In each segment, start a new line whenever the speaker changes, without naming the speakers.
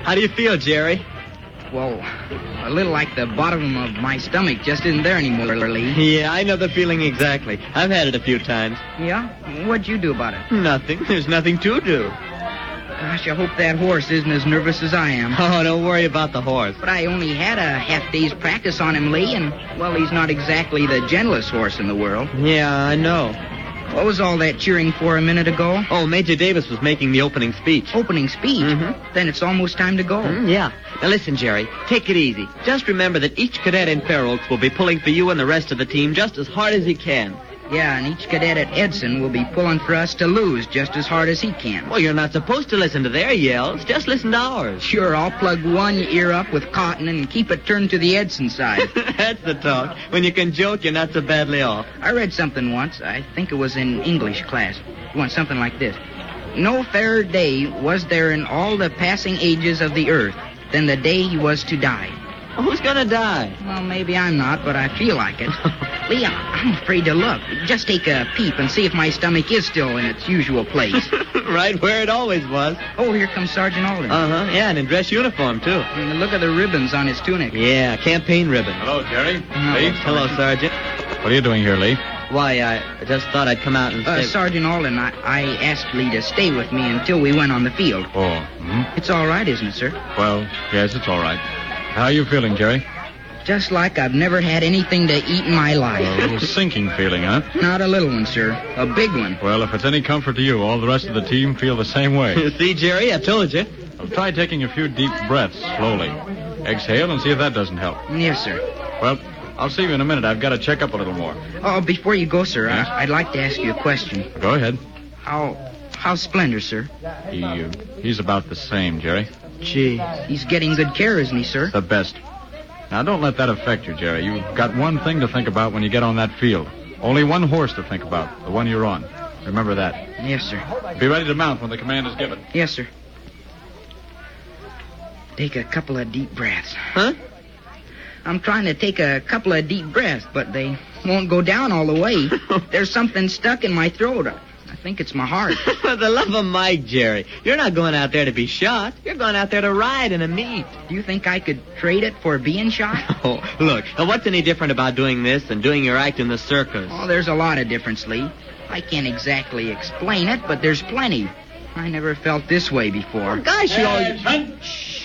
How do you feel, Jerry?
Well, a little like the bottom of my stomach just isn't there anymore, Lee.
Yeah, I know the feeling exactly. I've had it a few times.
Yeah? What'd you do about it?
Nothing. There's nothing to do.
Gosh, I hope that horse isn't as nervous as I am.
Oh, don't worry about the horse.
But I only had a half day's practice on him, Lee, and, well, he's not exactly the gentlest horse in the world.
Yeah, I know.
What was all that cheering for a minute ago?
Oh, Major Davis was making the opening speech.
Opening speech?
Mm-hmm.
Then it's almost time to go.
Yeah. Now listen, Jerry, take it easy. Just remember that each cadet in Fair Oaks will be pulling for you and the rest of the team just as hard as he can.
Yeah, and each cadet at Edson will be pulling for us to lose just as hard as he can.
Well, you're not supposed to listen to their yells. Just listen to ours.
Sure, I'll plug one ear up with cotton and keep it turned to the Edson side.
That's the talk. When you can joke, you're not so badly off.
I read something once. I think it was in English class. It went something like this. No fairer day was there in all the passing ages of the earth than the day he was to die.
Well, who's gonna die?
Well, maybe I'm not, but I feel like it. Lee, I'm afraid to look. Just take a peep and see if my stomach is still in its usual place.
Right where it always was.
Oh, here comes Sergeant Alden.
Uh-huh, yeah, and in dress uniform, too.
And look at the ribbons on his tunic.
Yeah, campaign ribbon.
Hello, Jerry.
Lee.
Hello, Sergeant.
What are you doing here, Lee?
Why, I just thought I'd come out and say...
Sergeant Alden, I asked Lee to stay with me until we went on the field.
Oh,
It's all right, isn't it, sir?
Well, yes, it's all right. How are you feeling, Jerry?
Just like I've never had anything to eat in my life.
A little sinking feeling, huh?
Not a little one, sir. A big one.
Well, if it's any comfort to you, all the rest of the team feel the same way.
See, Jerry, I told you.
Well, try taking a few deep breaths slowly. Exhale and see if that doesn't help.
Yes, sir.
Well, I'll see you in a minute. I've got to check up a little more.
Oh, before you go, sir,
Yes?
I'd like to ask you a question.
Go ahead.
How's Splendor, sir?
He's about the same, Jerry.
Gee.
He's getting good care, isn't he, sir?
The best. Now, don't let that affect you, Jerry. You've got one thing to think about when you get on that field. Only one horse to think about, the one you're on. Remember that.
Yes, sir.
Be ready to mount when the command is given.
Yes, sir. Take a couple of deep breaths.
Huh?
I'm trying to take a couple of deep breaths, but they won't go down all the way. There's something stuck in my throat. I think it's my heart.
For the love of Mike, Jerry, you're not going out there to be shot. You're going out there to ride in a meet.
Do you think I could trade it for being shot?
Oh, look, now what's any different about doing this than doing your act in the circus?
Oh, there's a lot of difference, Lee. I can't exactly explain it, but there's plenty. I never felt this way before.
Gosh, you all...
Attention! Shh!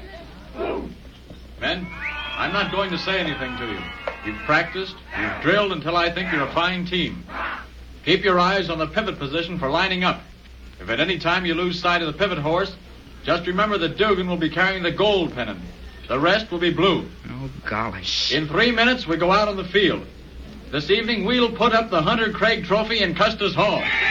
Men, I'm not going to say anything to you. You've practiced, you've drilled until I think you're a fine team. Keep your eyes on the pivot position for lining up. If at any time you lose sight of the pivot horse, just remember that Dugan will be carrying the gold pennant. The rest will be blue.
Oh, golly.
In 3 minutes, we go out on the field. This evening, we'll put up the Hunter Craig Trophy in Custis Hall.